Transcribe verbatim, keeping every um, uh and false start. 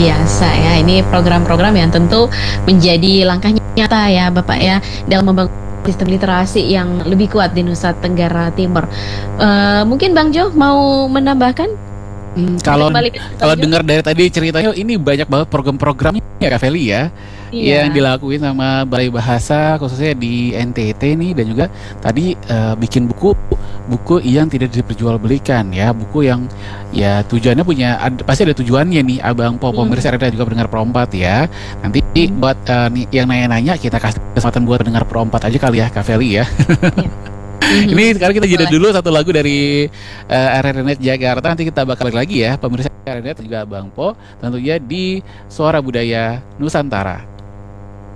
biasa ya. Ini program-program yang tentu menjadi langkah nyata ya Bapak ya dalam membangun sistem literasi yang lebih kuat di Nusa Tenggara Timur. Eh, mungkin Bang Jo mau menambahkan? Hmm, Kita kalau kembali ke kalau Bang Jo. dengar dari tadi ceritanya ini banyak banget program-programnya ya Kak Feli ya yang Iya. dilakuin sama Balai Bahasa khususnya di N T T nih, dan juga tadi eh, bikin buku buku yang tidak diperjualbelikan ya, buku yang ya tujuannya punya ad- pasti ada tujuannya nih Abang Po Hmm. pemirsa dan juga pendengar Perompat ya. Nanti Hmm. buat eh, nih, yang nanya-nanya kita kasih kesempatan buat pendengar Perompat aja kali ya Kak Feli ya. Ya. Mhm. Ini sekarang kita jeda Boleh. dulu satu lagu dari uh, R R Net Jakarta. Nanti kita bakal balik lagi ya pemirsa R R Net dan juga Bang Po tentunya di Suara Budaya Nusantara.